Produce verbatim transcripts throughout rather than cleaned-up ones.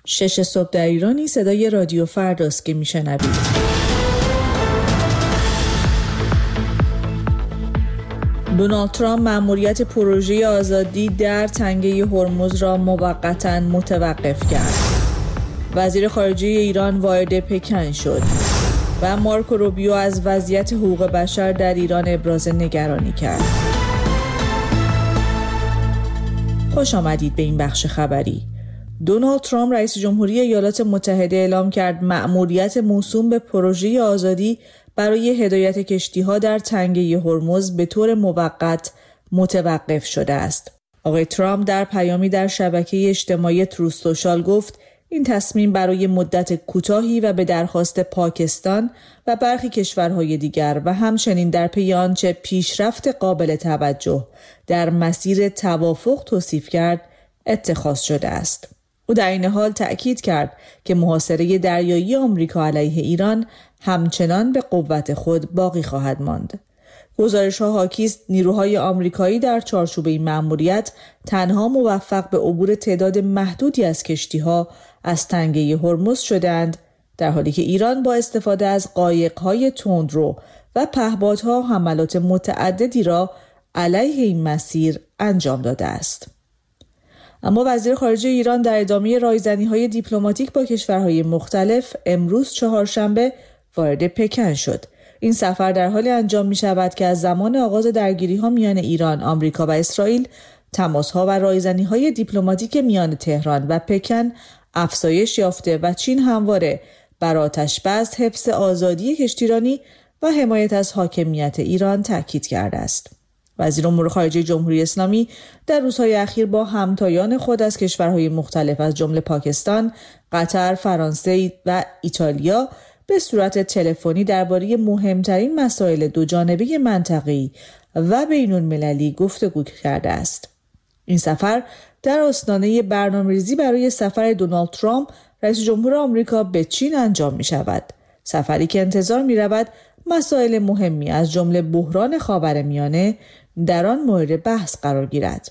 شش صبح در ایرانی صدای رادیو فرداست که میشنوید. دونالد ترامپ مأموریت پروژه آزادی در تنگه هرمز را موقتاً متوقف کرد. وزیر خارجه ایران وارد پکن شد و مارکو روبیو از وضعیت حقوق بشر در ایران ابراز نگرانی کرد. خوش آمدید به این بخش خبری. دونالد ترامپ رئیس جمهوری ایالات متحده اعلام کرد مأموریت موسوم به پروژه آزادی برای هدایت کشتی‌ها در تنگه هرمز به طور موقت متوقف شده است. آقای ترامپ در پیامی در شبکه اجتماعی تروث سوشال گفت این تصمیم برای مدت کوتاهی و به درخواست پاکستان و برخی کشورهای دیگر و همچنین در پی آنچه پیشرفت قابل توجه در مسیر توافق توصیف کرد اتخاذ شده است. او در این حال تأکید کرد که محاصره دریایی آمریکا علیه ایران همچنان به قوت خود باقی خواهد ماند. گزارش‌ها حاکی است نیروهای آمریکایی در چارچوب این مأموریت تنها موفق به عبور تعداد محدودی از کشتی‌ها از تنگه هرمز شدند، در حالی که ایران با استفاده از قایق‌های تندرو و پهپادها حملات متعددی را علیه این مسیر انجام داده است. اما وزیر خارجه ایران در ادامه رایزنی‌های دیپلماتیک با کشورهای مختلف امروز چهارشنبه وارد پکن شد. این سفر در حالی انجام می شود که از زمان آغاز درگیری‌ها میان ایران، آمریکا و اسرائیل تماس‌ها و رایزنی‌های دیپلماتیک میان تهران و پکن افزایش یافته و چین همواره بر آتش‌بس، حفظ آزادی کشتیرانی و حمایت از حاکمیت ایران تاکید کرده است. وزیر امور خارجه جمهوری اسلامی در روزهای اخیر با همتایان خود از کشورهای مختلف از جمله پاکستان، قطر، فرانسه و ایتالیا به صورت تلفنی درباره مهمترین مسائل دوجانبه منطقه‌ای و بین‌المللی گفتگو کرده است. این سفر در آستانه برنامه‌ریزی برای سفر دونالد ترامپ رئیس جمهور آمریکا به چین انجام می شود. سفری که انتظار می رود مسائل مهمی از جمله بحران خاورمیانه در آن مورد بحث قرار گیرد.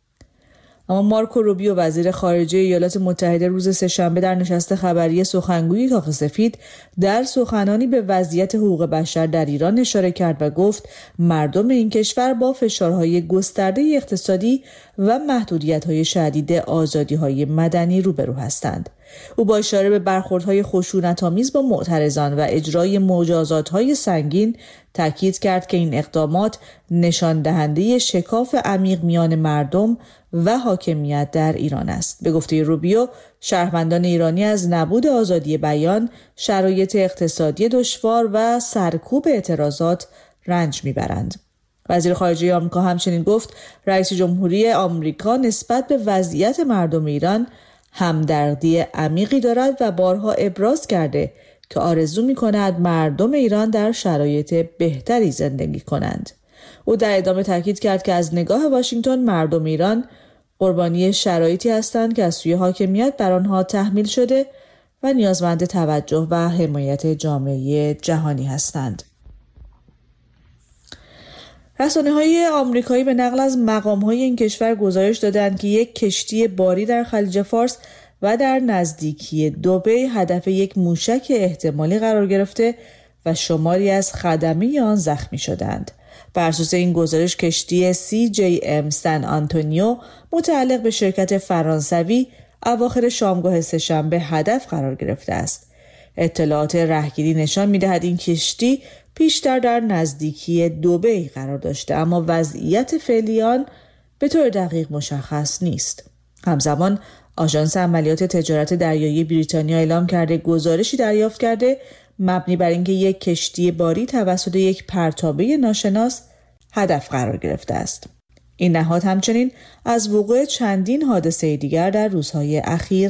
اما مارکو روبیو وزیر خارجه ایالات متحده روز سه‌شنبه در نشست خبری سخنگوی کاخ سفید در سخنانی به وضعیت حقوق بشر در ایران اشاره کرد و گفت مردم این کشور با فشارهای گسترده اقتصادی و محدودیت‌های شدید آزادی‌های مدنی روبرو هستند. او با اشاره به برخوردهای خشونت‌آمیز با معترضان و اجرای مجازات‌های سنگین تاکید کرد که این اقدامات نشان دهنده شکاف عمیق میان مردم و حاکمیت در ایران است. به گفته روبیو، شهروندان ایرانی از نبود آزادی بیان، شرایط اقتصادی دشوار و سرکوب اعتراضات رنج میبرند. وزیر خارجه آمریکا همچنین گفت رئیس جمهوری آمریکا نسبت به وضعیت مردم ایران همدردی عمیقی دارد و بارها ابراز کرده که آرزو می‌کند مردم ایران در شرایط بهتری زندگی کنند. او در ادامه تاکید کرد که از نگاه واشنگتن مردم ایران قربانی شرایطی هستند که از سوی حاکمیت بر آنها تحمیل شده و نیازمند توجه و حمایت جامعه جهانی هستند. رسانه‌های آمریکایی به نقل از مقام‌های این کشور گزارش دادند که یک کشتی باری در خلیج فارس و در نزدیکی دبی هدف یک موشک احتمالی قرار گرفته و شماری از خدمه آن زخمی شدند. بر اساس این گزارش کشتی سی جی ام سن آنتونیو متعلق به شرکت فرانسوی اواخر شامگاه سه‌شنبه هدف قرار گرفته است. اطلاعات رهگیری نشان می‌دهد این کشتی پیشتر در نزدیکی دبی قرار داشته، اما وضعیت فعلی آن به طور دقیق مشخص نیست. همزمان آژانس عملیات تجارت دریایی بریتانیا اعلام کرده گزارشی دریافت کرده مبنی بر اینکه یک کشتی باری توسط یک پرتابه ناشناس هدف قرار گرفته است. این نهاد همچنین از وقوع چندین حادثه دیگر در روزهای اخیر